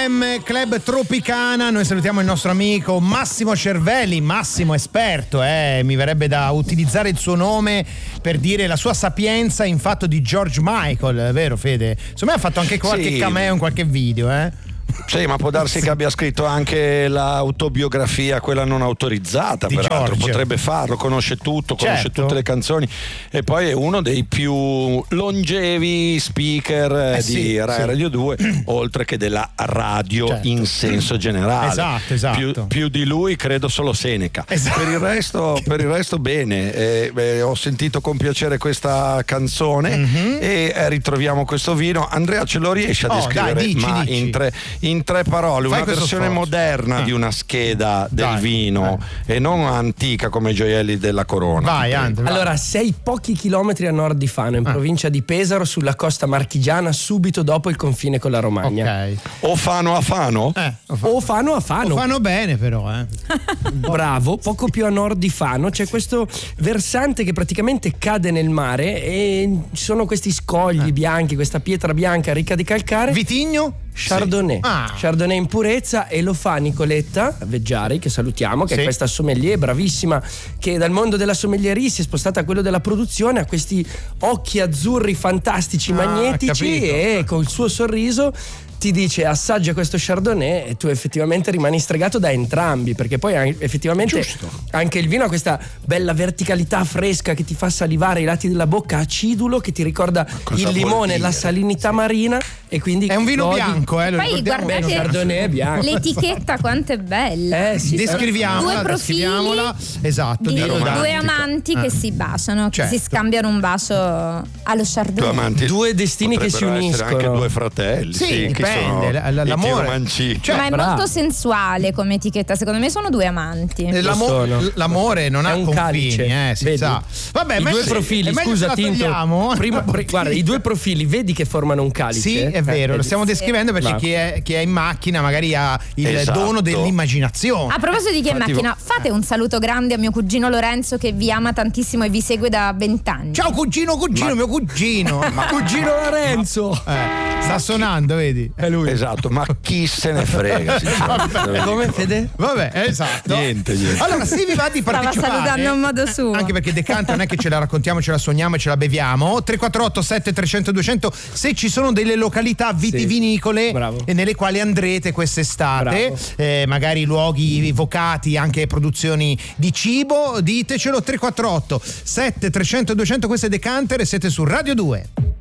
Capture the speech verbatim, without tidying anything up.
M Club Tropicana. Noi salutiamo il nostro amico Massimo Cervelli, Massimo esperto, eh? Mi verrebbe da utilizzare il suo nome per dire la sua sapienza in fatto di George Michael, vero Fede? Secondo me ha fatto anche qualche sì. cameo in qualche video, eh? Sì, ma può darsi che abbia scritto anche l'autobiografia, quella non autorizzata, di peraltro George. Potrebbe farlo, conosce tutto, conosce certo. tutte le canzoni, e poi è uno dei più longevi speaker eh di sì, Rai sì. Radio due, oltre che della radio certo. in senso generale. Esatto, esatto. Più, più di lui credo solo Seneca. Esatto. Per il resto, per il resto bene, eh, beh, ho sentito con piacere questa canzone mm-hmm. e eh, ritroviamo questo vino. Andrea, ce lo riesci a oh, descrivere? dai, dici, ma dici. in tre in tre parole, Fai una versione sforzo. moderna ah. di una scheda del Dai, vino eh. e non antica come i gioielli della Corona. Vai, Andrea. Allora, sei pochi chilometri a nord di Fano, in ah. provincia di Pesaro, sulla costa marchigiana, subito dopo il confine con la Romagna. Ok. O Fano a Fano? Eh, o Fano a Fano. o Fano bene però, eh. Bravo, poco più a nord di Fano c'è questo versante che praticamente cade nel mare e ci sono questi scogli eh. bianchi, questa pietra bianca ricca di calcare. Vitigno? Chardonnay, sì. ah. Chardonnay in purezza, e lo fa Nicoletta Veggiari, che salutiamo, che sì. è questa sommelier bravissima, che dal mondo della sommelieria si è spostata a quello della produzione, ha questi occhi azzurri fantastici, ah, magnetici, e col suo sorriso ti dice assaggia questo Chardonnay e tu effettivamente rimani stregato da entrambi, perché poi effettivamente Giusto. anche il vino ha questa bella verticalità fresca che ti fa salivare i lati della bocca, acidulo che ti ricorda il limone, la salinità marina, e quindi è un vino godi. bianco, eh, lo poi guardate Beh, Chardonnay è bianco. l'etichetta quanto è bella, eh, sì, descriviamola, due profili descriviamola. Esatto, di di due amanti eh. che si baciano, certo. che si scambiano un bacio allo Chardonnay. Due amanti, due destini che si uniscono, anche due fratelli, sì, sì, che dipende, sono l- l'amore, cioè, ma è bravo. molto sensuale come etichetta, secondo me sono due amanti. L'amo- l'amore non è ha un confini, calice, eh, si vedi? sa. Vabbè, I ma due sì, profili, è meglio scusa se la Tinto, togliamo. prima, pre- guarda, i due profili vedi che formano un calice? Sì, è vero, eh, lo stiamo sì. descrivendo perché Bravo. chi è, chi è in macchina magari ha il Esatto. dono dell'immaginazione. A proposito di chi è in Infatti, macchina, fate un saluto grande a mio cugino Lorenzo che vi ama tantissimo e vi segue da vent'anni. Ciao cugino, cugino, Ma- mio cugino. Ma cugino Lorenzo, Eh, sta suonando, vedi? è lui. Esatto, ma chi se ne frega? sinceramente. Come Fede? Vabbè, esatto. Niente, niente. Allora, se vi va di Stava partecipare, salutando in modo suo. anche perché Decante non è che ce la raccontiamo, ce la sogniamo e ce la beviamo. tre quattro otto sette trecento duecento, se ci sono delle località vitivinicole Bravo. e nelle quali andrete quest'estate, Bravo. eh, magari luoghi vocati, anche produzioni di cibo, ditecelo. Tre quattro otto sette trecento duecento, questo è Decanter e siete su Radio due.